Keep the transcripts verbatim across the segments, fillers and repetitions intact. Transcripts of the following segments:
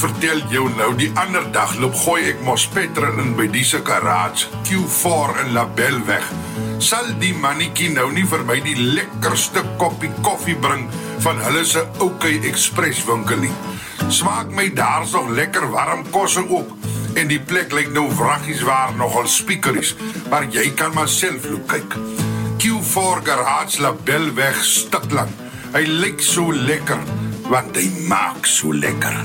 Vertel jou nou, die ander dag loop gooi ek mos petrol in by die se garage, Q four in Labelweg. Sal die mannetjie nou nie vir my die lekkerste koppie koffie bring van hulle se OK Express winkel nie. Smaak my daar's nog lekker warm kosse ook, en die plek lyk nou wraggies waar nogal spiekeries, maar jy kan maar self loop kyk. Q four garage Labelweg Stikland. Hy lyk so lekker, want hy maak so lekker.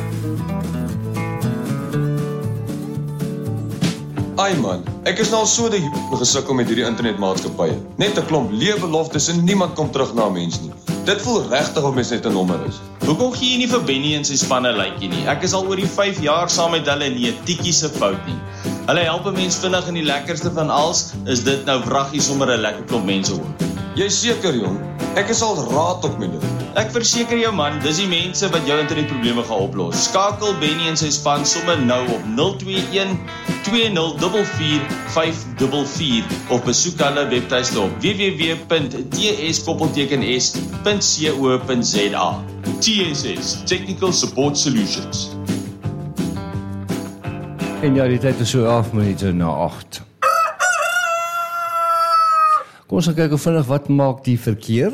Ai man, ek is nou al so die gesukkel met hierdie internetmaatskappye. Net 'n klomp leebeloftes en niemand kom terug na 'n mens nie. Dit voel regtig of mens net 'n nommer is. Hoekom gee jy nie vir Benny en sy spanne lykie nie? Ek is al oor die vyf jaar saam met hulle, nie 'n tikkie se fout nie. Hulle help 'n mens vinnig en die lekkerste van alles is dit nou wraggie sommer 'n lekker klomp mense hoor. Jy seker jong, ek is al raad op met dit. Ek verseker jou man, dis die mense wat jou internetprobleme gaan oplos. Skakel Benny en sy span sommer nou op nul twee een twee nul vier vier vyf vier vier of besoek hulle webtuiste op w w w punt t s s punt co punt z a. T S S, Technical Support Solutions. En ja, die tyd is so elf minute na agt. Kom ons gaan kyk hoe vinnig wat maak die verkeer.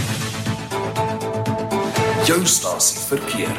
Jou stasie verkeer.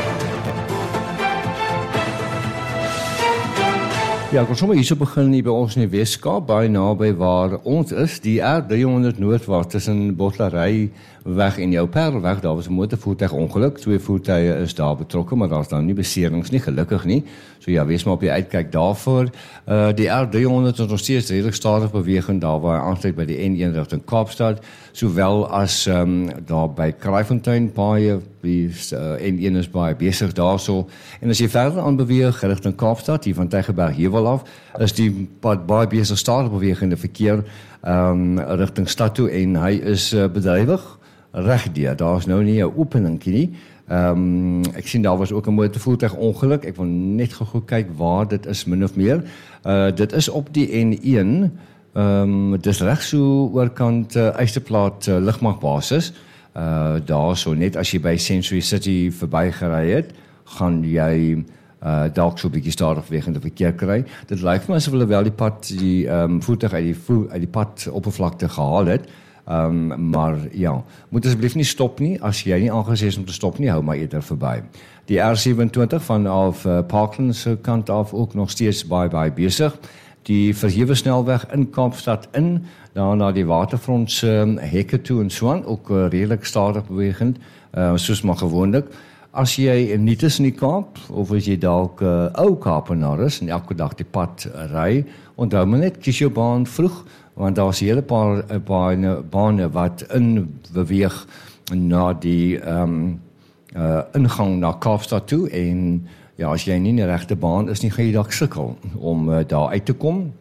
Ja, kom sommer hierso begin hier by ons in die Weskaap, baie naby waar ons is, die R drie honderd noordwaarts tussen Botleryweg en jou Parelweg. Daar was 'n motorvoertuig ongeluk, twee voertuie is daar betrokke, maar daar's nou nie beserings nie, gelukkig nie. So ja, wees maar op die uitkyk daarvoor. Uh, die R drie honderd is nog steeds redelijk stadig bewegend, daar waar hy aansluit by die N een rigting Kaapstad, sowel as um, daar by Kraaifontein, baie, die uh, N een is baie besig daarso. En as jy verder aan beweeg rigting Kaapstad, hier van Tygerberg Heuwel af, is die pad baie besig stadig bewegende verkeer um, rigting stad toe, en hy is uh, bedrywig regdeur. Daar is nou nie 'n openingkie nie. Um, ek sien daar was ook 'n motorvoertuig ongeluk. Ek wil net gou kyk waar dit is min of meer. Uh, dit is op die N een. Um, dit is reg so oorkant uh, Eysterplaat uh, Lugmagbasis. Uh, daar so net as jy by Century City verbygery het, gaan jy uh, dalk so 'n bietjie stadig bewegende verkeer kry. Dit lyk vir my asof hulle wel die pad die um, voertuig uit die vo uit die pad oppervlakte gehaal het. Um, maar ja, moet asseblief nie stop nie, as jy nie aangesê is om te stop nie, hou maar eerder verby. Die R sewenentwintig vanaf uh, Parkland se kant af ook nog steeds baie baie besig. Die verhewe snelweg in Kaapstad in, daar na die waterfront se um, hekke toe en so aan, ook uh, redelik stadig bewegend, uh, soos maar gewoonlik. As jy nie is in die Kaap, of as jy dalk uh, ou Kaapenaar is, en elke dag die pad uh, ry, onthou maar net, kies jou baan vroeg, want daar is 'n hele paar bane, bane wat in beweeg na die um, uh, ingang na Kaapstad toe, en ja, as jy nie in die regte baan is nie, gaan jy dalk sukkel om uh, daar uit te kom.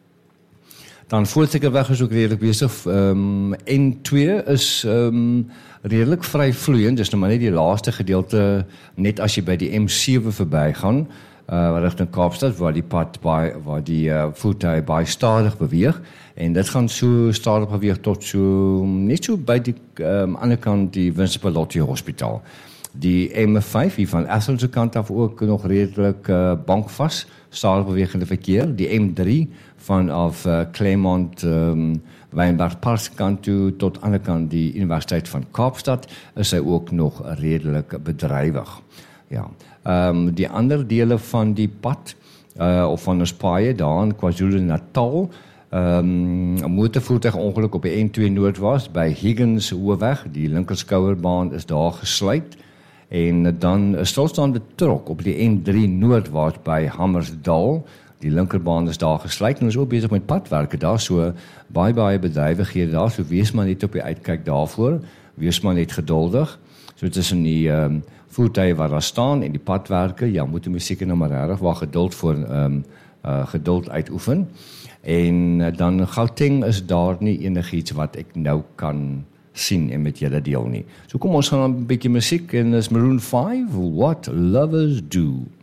Dan Voortsekerweg is ook redelik besig. Um, N twee is um, redelik vry vloeiend, dis nou maar net die laaste gedeelte, net as jy by die M sewe verbygaan, uh, rigting Kaapstad, waar die pad baie, waar die uh, voertuie baie stadig beweeg, en dit gaan so stadig beweeg tot so, net so by die um, ander kant die Winstpalotti Hospitaal. Die M vyf hier van Assel se kant af ook nog redelik uh, bankvas, stadig bewegende verkeer. Die M drie vanaf uh, Claremont, um, Wynberg Park kant toe tot aan die kant die Universiteit van Kaapstad is hy ook nog redelik bedrywig. Ja. Um, die ander dele van die pad uh, of van ons paaie daar in KwaZulu-Natal, Um, 'n motorvoertuig ongeluk op die N twee noordwaarts by Higgins Hoofweg, die linkerskouerbaan is daar gesluit, en dan 'n stilstaande trok op die N drie noordwaarts by Hammersdal, die linkerbaan is daar gesluit, en ons is ook besig met padwerke daar, so baie baie bedrywighede daar, so wees maar net op die uitkyk daarvoor, wees maar net geduldig, so tussen die um, voertuie wat daar staan en die padwerke, ja, moet jy seker nou maar regtig waar geduld voor um, uh, geduld uitoefen. En dan Gauteng is daar nie enigiets wat ek nou kan sien en met julle deel nie. So kom ons gaan 'n bietjie musiek, en is Maroon five, What Lovers Do.